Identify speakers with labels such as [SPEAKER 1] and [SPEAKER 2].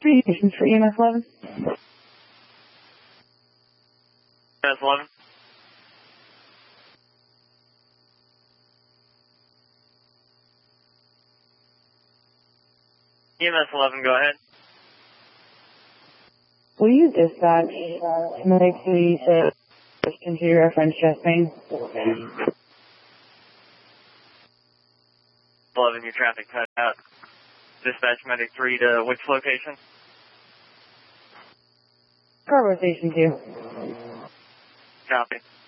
[SPEAKER 1] 3 stations for EMS 11.
[SPEAKER 2] EMS 11. EMS 11, go ahead.
[SPEAKER 1] Will you dispatch medic to the into your reference chest pain?
[SPEAKER 2] 11, your traffic cut out. Dispatch medic 3 to which location?
[SPEAKER 1] Cargo station 2.
[SPEAKER 2] Copy.